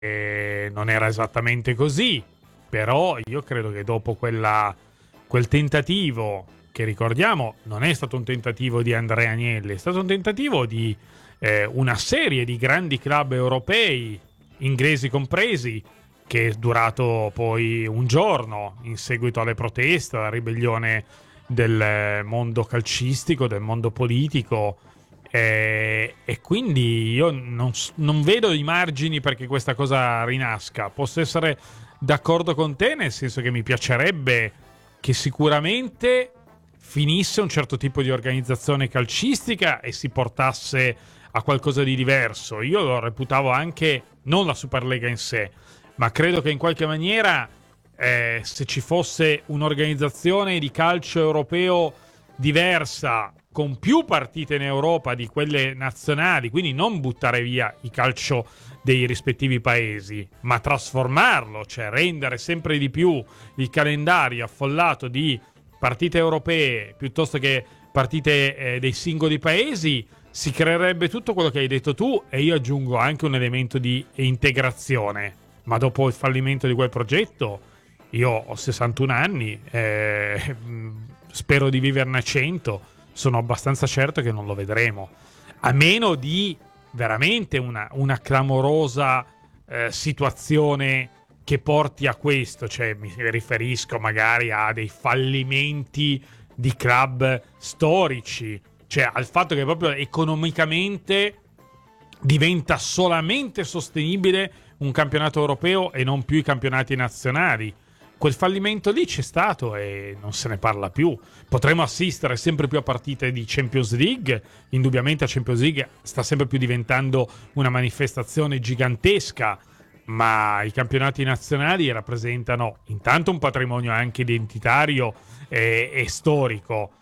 non era esattamente così, però io credo che dopo quel tentativo, che ricordiamo non è stato un tentativo di Andrea Agnelli, è stato un tentativo di una serie di grandi club europei, inglesi compresi, che è durato poi un giorno in seguito alle proteste, alla ribellione del mondo calcistico, del mondo politico. E quindi io non vedo i margini perché questa cosa rinasca. Posso essere d'accordo con te, nel senso che mi piacerebbe che sicuramente finisse un certo tipo di organizzazione calcistica e si portasse a qualcosa di diverso. Io lo reputavo anche non la Superlega in sé, ma credo che in qualche maniera se ci fosse un'organizzazione di calcio europeo diversa, con più partite in Europa di quelle nazionali, quindi non buttare via il calcio dei rispettivi paesi, ma trasformarlo, cioè rendere sempre di più il calendario affollato di partite europee piuttosto che partite dei singoli paesi, si creerebbe tutto quello che hai detto tu, e io aggiungo anche un elemento di integrazione. Ma dopo il fallimento di quel progetto, io ho 61 anni, spero di viverne a 100, sono abbastanza certo che non lo vedremo, a meno di veramente una clamorosa situazione che porti a questo, cioè mi riferisco magari a dei fallimenti di club storici, cioè al fatto che proprio economicamente diventa solamente sostenibile un campionato europeo e non più i campionati nazionali. Quel fallimento lì c'è stato e non se ne parla più. Potremo assistere sempre più a partite di Champions League. Indubbiamente la Champions League sta sempre più diventando una manifestazione gigantesca, ma i campionati nazionali rappresentano intanto un patrimonio anche identitario e storico.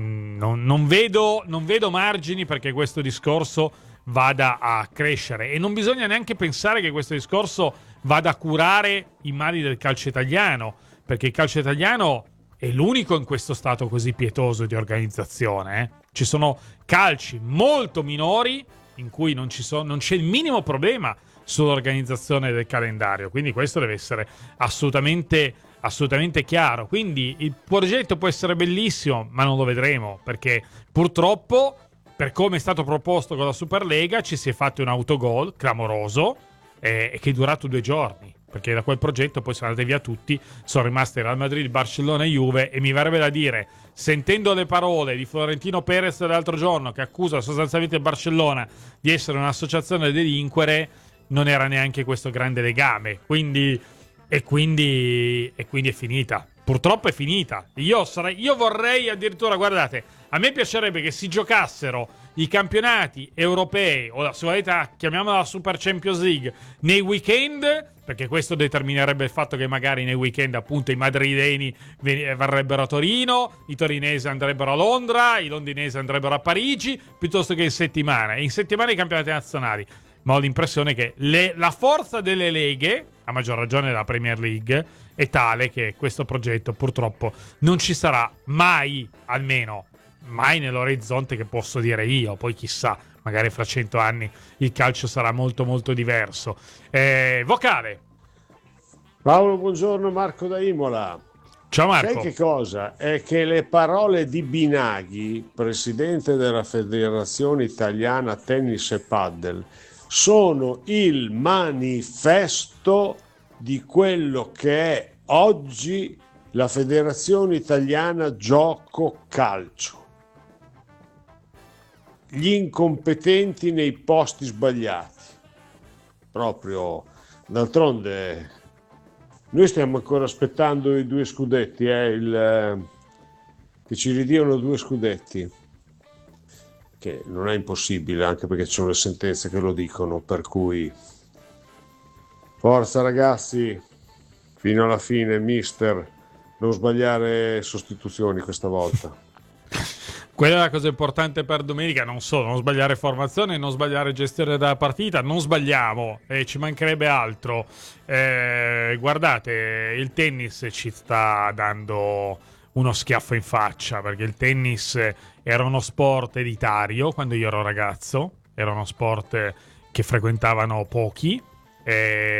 Non vedo margini perché questo discorso vada a crescere, e non bisogna neanche pensare che questo discorso vada a curare i mali del calcio italiano, perché il calcio italiano è l'unico in questo stato così pietoso di organizzazione. Ci sono calci molto minori in cui non c'è il minimo problema sull'organizzazione del calendario, quindi questo deve essere assolutamente chiaro. Quindi il progetto può essere bellissimo, ma non lo vedremo, perché purtroppo, per come è stato proposto con la Superlega, ci si è fatto un autogol clamoroso che è durato 2 giorni, perché da quel progetto poi sono andati via tutti, sono rimasti Real Madrid, Barcellona e Juve, e mi verrebbe da dire, sentendo le parole di Florentino Perez l'altro giorno, che accusa sostanzialmente il Barcellona di essere un'associazione da delinquere, non era neanche questo grande legame, quindi è finita. Purtroppo è finita. Io vorrei addirittura, guardate, a me piacerebbe che si giocassero i campionati europei, o se volete chiamiamola la Super Champions League, nei weekend, perché questo determinerebbe il fatto che magari nei weekend appunto i madrileni verrebbero a Torino, i torinesi andrebbero a Londra, i londinesi andrebbero a Parigi, piuttosto che in settimana. E in settimana i campionati nazionali. Ma ho l'impressione che la forza delle leghe, a maggior ragione della Premier League, è tale che questo progetto purtroppo non ci sarà mai, almeno mai nell'orizzonte che posso dire io. Poi chissà, magari fra 100 anni il calcio sarà molto molto diverso. Vocale. Paolo, buongiorno, Marco da Imola. Ciao Sai Marco. che cosa? È che le parole di Binaghi, presidente della Federazione Italiana Tennis e Paddle, sono il manifesto di quello che è oggi la Federazione Italiana Gioco Calcio. Gli incompetenti nei posti sbagliati. Proprio, d'altronde, noi stiamo ancora aspettando i 2 scudetti, che ci ridiano 2 scudetti, che non è impossibile, anche perché ci sono le sentenze che lo dicono, per cui forza ragazzi, fino alla fine, mister, non sbagliare sostituzioni questa volta. Quella è la cosa importante per domenica, non solo, non sbagliare formazione, non sbagliare gestione della partita, non sbagliamo, ci mancherebbe altro. Guardate, il tennis ci sta dando uno schiaffo in faccia, perché il tennis era uno sport elitario quando io ero ragazzo, era uno sport che frequentavano pochi,